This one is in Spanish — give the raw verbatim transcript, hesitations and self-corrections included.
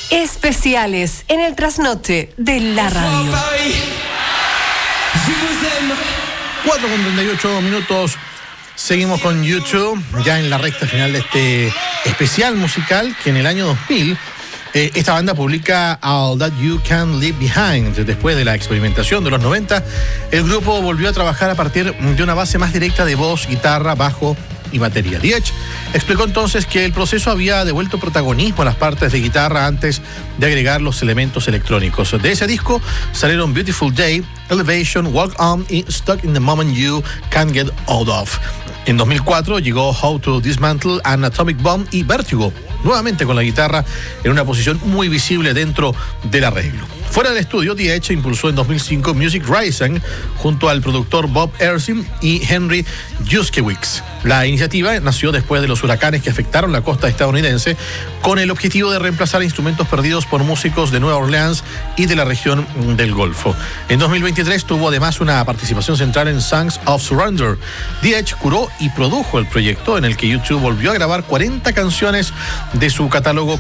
Especiales en el trasnoche de la radio. cuatro con treinta y ocho minutos. Seguimos con YouTube, ya en la recta final de este especial musical que en el año dos mil eh, esta banda publica All That You Can Leave Behind. Después de la experimentación de los noventa, el grupo volvió a trabajar a partir de una base más directa de voz, guitarra, bajo y batería. The Edge explicó entonces que el proceso había devuelto protagonismo a las partes de guitarra antes de agregar los elementos electrónicos. De ese disco salieron Beautiful Day, Elevation, Walk On y Stuck in the Moment You Can't Get Out Of. En dos mil cuatro llegó How to Dismantle an Atomic Bomb y Vertigo, nuevamente con la guitarra en una posición muy visible dentro del arreglo. Fuera del estudio, The Edge impulsó en dos mil cinco Music Rising junto al productor Bob Ersin y Henry Juszkiewicz. La iniciativa nació después de los huracanes que afectaron la costa estadounidense, con el objetivo de reemplazar instrumentos perdidos por músicos de Nueva Orleans y de la región del Golfo. En dos mil veintitrés tuvo además una participación central en Songs of Surrender. The Edge curó y produjo el proyecto, en el que YouTube volvió a grabar cuarenta canciones de su catálogo